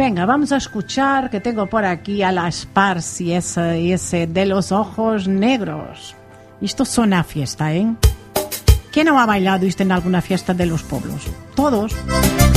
Venga, vamos a escuchar que tengo por aquí a la Spars y ese de los ojos negros. Esto suena a fiesta, ¿eh? ¿Quién no ha bailado esto en alguna fiesta de los pueblos? Todos.